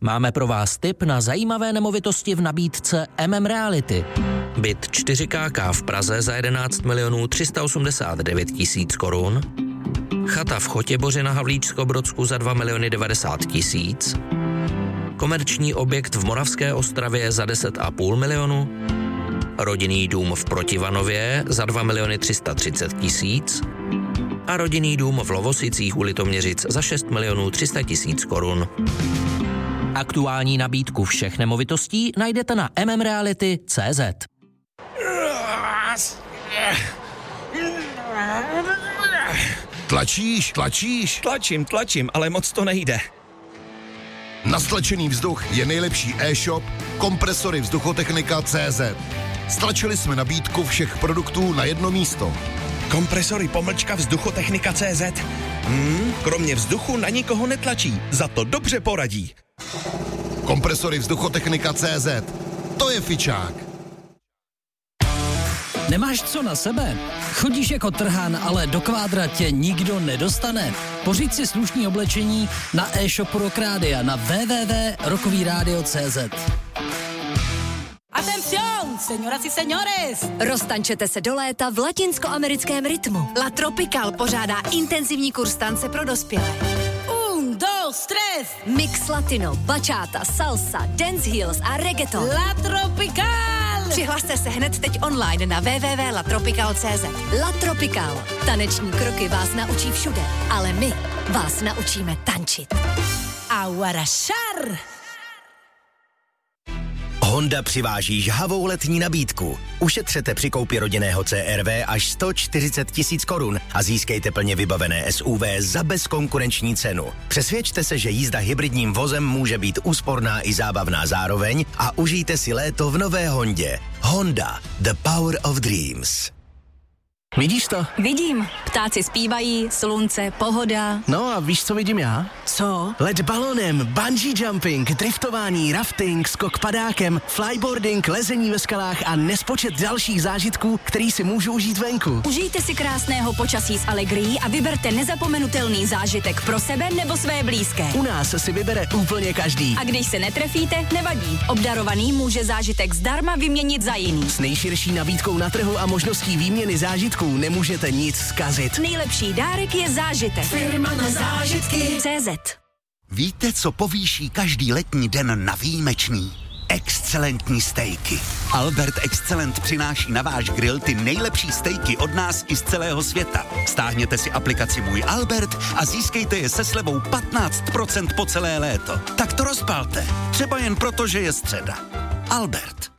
Máme pro vás tip na zajímavé nemovitosti v nabídce Reality. Byt 4KK v Praze za 11 389 000 korun. Chata v Chotěboři na Havlíčsko-Brodsku za 2 90 000. Komerční objekt v Moravské Ostravě za 10,5 milionu. Rodinný dům v Protivanově za 2 330 000. A rodinný dům v Lovosicích u Litoměřic za 6 300 000 korun. Aktuální nabídku všech nemovitostí najdete na mmreality.cz. Tlačíš? Tlačím, ale moc to nejde. Na stlačený vzduch je nejlepší e-shop Kompresory Vzduchotechnika.cz. Stlačili jsme nabídku všech produktů na jedno místo. Kompresory _vzduchotechnika.cz. Kromě vzduchu na nikoho netlačí, za to dobře poradí. Kompresory Vzduchotechnika.cz. To je fičák. Nemáš co na sebe? Chodíš jako trhan, ale do kvádra tě nikdo nedostane. Pořiď si slušný oblečení na e-shopu Rock Rádia na www.rockovyradio.cz. Atención, señoras y señores! Roztančete se do léta v latinskoamerickém rytmu. La Tropical pořádá intenzivní kurz tance pro dospělé. 1, 2, 3. Mix latino, bachata, salsa, dance heels a reggaeton. La Tropical! Přihlaste se hned teď online na www.latropical.cz. La Tropical. Taneční kroky vás naučí všude, ale my vás naučíme tančit. Aguarashar! Honda přiváží žhavou letní nabídku. Ušetřete při koupi rodinného CR-V až 140 000 korun a získejte plně vybavené SUV za bezkonkurenční cenu. Přesvědčte se, že jízda hybridním vozem může být úsporná i zábavná zároveň a užijte si léto v nové Hondě. Honda, the power of dreams. Vidíš to? Vidím. Ptáci zpívají, slunce, pohoda. No a víš, co vidím já? Co? Let balonem, bungee jumping, driftování, rafting, skok padákem, flyboarding, lezení ve skalách a nespočet dalších zážitků, který si můžu užít venku. Užijte si krásného počasí s Allegrií a vyberte nezapomenutelný zážitek pro sebe nebo své blízké. U nás si vybere úplně každý. A když se netrefíte, nevadí. Obdarovaný může zážitek zdarma vyměnit za jiný. S nejširší nabídkou na trhu a možností výměny zážitků nemůžete nic zkazit. Nejlepší dárek je zážitek. Firma na zážitky. CZ. Víte, co povýší každý letní den na výjimečný? Excelentní stejky. Albert Excellent přináší na váš grill ty nejlepší stejky od nás i z celého světa. Stáhněte si aplikaci Můj Albert a získejte je se slevou 15% po celé léto. Tak to rozpalte. Třeba jen proto, že je středa. Albert.